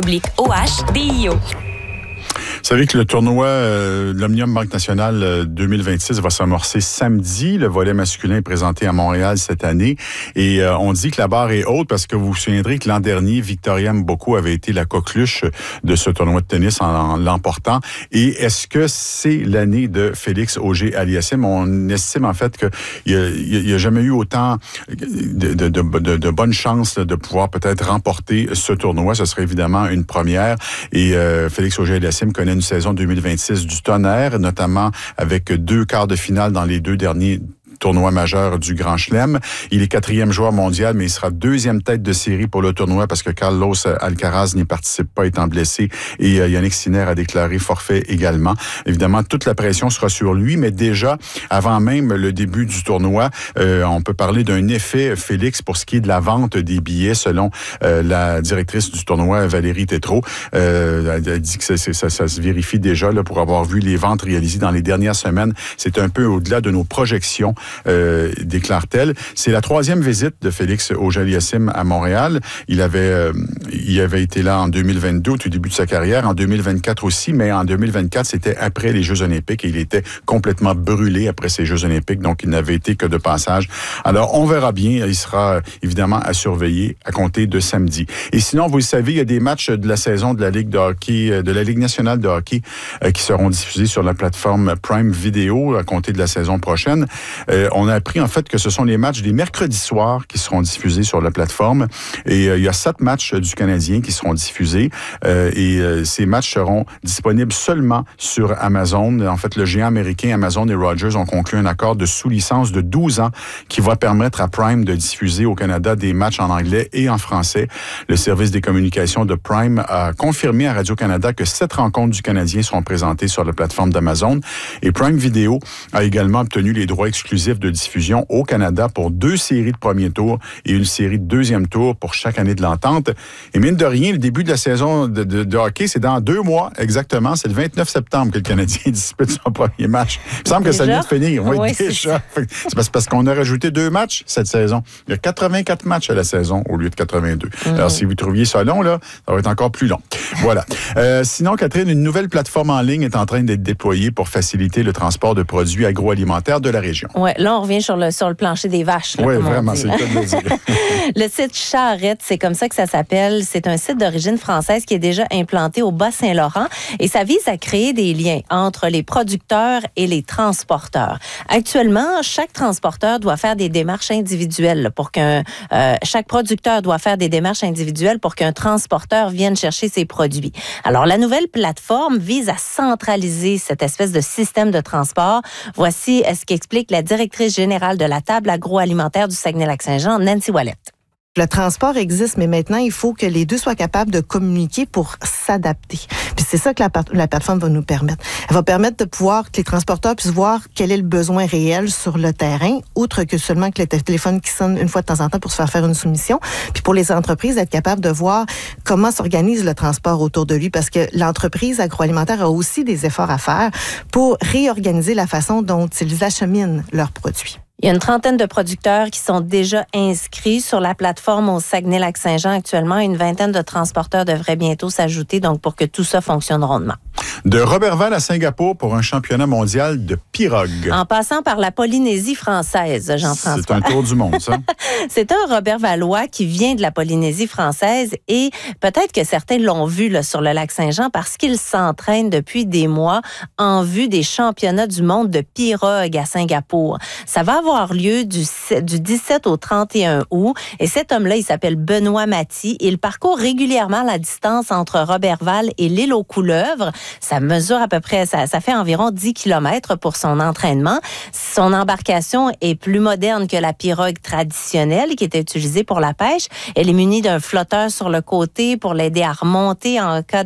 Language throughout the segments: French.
DIO. Vous savez que le tournoi de l'Omnium Banque Nationale 2026 va s'amorcer samedi. Le volet masculin est présenté à Montréal cette année. Et on dit que la barre est haute parce que vous vous souviendrez que l'an dernier, Victoria Mboko avait été la coqueluche de ce tournoi de tennis en l'emportant. Et est-ce que c'est l'année de Félix Auger-Aliassime? On estime en fait qu'il n'y a jamais eu autant de bonnes chances de pouvoir peut-être remporter ce tournoi. Ce serait évidemment une première. Et Félix Auger-Aliassime connaît une saison 2026 du tonnerre, notamment avec 2 quarts de finale dans les 2 derniers tournoi majeur du Grand Chelem. Il est 4e joueur mondial, mais il sera 2e tête de série pour le tournoi parce que Carlos Alcaraz n'y participe pas étant blessé et Yannick Sinner a déclaré forfait également. Évidemment, toute la pression sera sur lui, mais déjà, avant même le début du tournoi, on peut parler d'un effet Félix pour ce qui est de la vente des billets, selon la directrice du tournoi, Valérie Tétrault. Elle a dit que ça se vérifie déjà là, pour avoir vu les ventes réalisées dans les dernières semaines. C'est un peu au-delà de nos projections. Déclare-t-elle. C'est la 3e visite de Félix Auger-Aliassime à Montréal. Il avait été là en 2022, au tout début de sa carrière, en 2024 aussi, mais en 2024, c'était après les Jeux olympiques et il était complètement brûlé après ces Jeux olympiques, donc il n'avait été que de passage. Alors, on verra bien. Il sera évidemment à surveiller à compter de samedi. Et sinon, vous le savez, il y a des matchs de la saison de la Ligue de hockey, de la Ligue nationale de hockey qui seront diffusés sur la plateforme Prime Video à compter de la saison prochaine. On a appris en fait que ce sont les matchs des mercredis soirs qui seront diffusés sur la plateforme. Et il y a 7 matchs du Canadien qui seront diffusés. Ces matchs seront disponibles seulement sur Amazon. En fait, le géant américain Amazon et Rogers ont conclu un accord de sous-licence de 12 ans qui va permettre à Prime de diffuser au Canada des matchs en anglais et en français. Le service des communications de Prime a confirmé à Radio-Canada que 7 rencontres du Canadien seront présentées sur la plateforme d'Amazon. Et Prime Video a également obtenu les droits exclusifs de diffusion au Canada pour 2 séries de premier tour et une série de deuxième tour pour chaque année de l'entente. Et mine de rien, le début de la saison de hockey, c'est dans 2 mois exactement. C'est le 29 septembre que le Canadien dispute son premier match. Il me semble que ça vient de finir. Oui, déjà. C'est parce qu'on a rajouté 2 matchs cette saison. Il y a 84 matchs à la saison au lieu de 82. Alors, si vous trouviez ça long, là, ça va être encore plus long. Voilà. Sinon, Catherine, une nouvelle plateforme en ligne est en train d'être déployée pour faciliter le transport de produits agroalimentaires de la région. Oui, là, on revient sur le plancher des vaches. Oui, vraiment, c'est le cas de le dire. Le site Charrette, c'est comme ça que ça s'appelle. C'est un site d'origine française qui est déjà implanté au Bas-Saint-Laurent et ça vise à créer des liens entre les producteurs et les transporteurs. Actuellement, chaque transporteur doit faire des démarches individuelles pour chaque producteur doit faire des démarches individuelles pour qu'un transporteur vienne chercher ses produits. Alors, la nouvelle plateforme vise à centraliser cette espèce de système de transport. Voici ce qu'explique la directrice générale de la table agroalimentaire du Saguenay-Lac-Saint-Jean, Nancy Wallet. Le transport existe, mais maintenant, il faut que les deux soient capables de communiquer pour s'adapter. Puis c'est ça que la plateforme va nous permettre. Elle va permettre de pouvoir que les transporteurs puissent voir quel est le besoin réel sur le terrain, outre que seulement que le téléphone qui sonne une fois de temps en temps pour se faire une soumission. Puis pour les entreprises, être capable de voir comment s'organise le transport autour de lui, parce que l'entreprise agroalimentaire a aussi des efforts à faire pour réorganiser la façon dont ils acheminent leurs produits. Il y a une trentaine de producteurs qui sont déjà inscrits sur la plateforme au Saguenay-Lac-Saint-Jean actuellement. Une vingtaine de transporteurs devraient bientôt s'ajouter, donc pour que tout ça fonctionne rondement. De Roberval à Singapour pour un championnat mondial de pirogue. En passant par la Polynésie française, Jean-François. C'est un tour du monde, ça. C'est un Robervalois qui vient de la Polynésie française et peut-être que certains l'ont vu là, sur le lac Saint-Jean parce qu'il s'entraîne depuis des mois en vue des championnats du monde de pirogue à Singapour. Ça va avoir lieu du 17 au 31 août et cet homme-là, il s'appelle Benoît Maty. Il parcourt régulièrement la distance entre Roberval et l'île aux Couleuvres. Ça mesure à peu près, ça fait environ 10 km pour son entraînement. Son embarcation est plus moderne que la pirogue traditionnelle qui était utilisée pour la pêche. Elle est munie d'un flotteur sur le côté pour l'aider à remonter en cas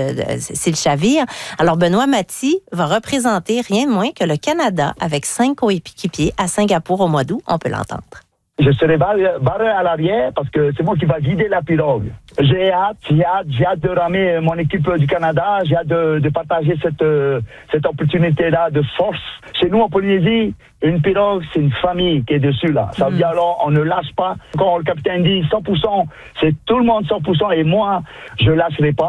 s'il chavire. Alors, Benoît Maty va représenter rien de moins que le Canada avec 5 coéquipiers à Singapour au mois d'août. On peut l'entendre. Je serai barré à l'arrière parce que c'est moi qui va guider la pirogue. J'ai hâte de ramer mon équipe du Canada. J'ai hâte de partager cette opportunité-là de force. Chez nous, en Polynésie, une pirogue, c'est une famille qui est dessus, là. Ça veut dire, alors, on ne lâche pas. Quand le capitaine dit 100%, c'est tout le monde 100%. Et moi, je lâcherai pas.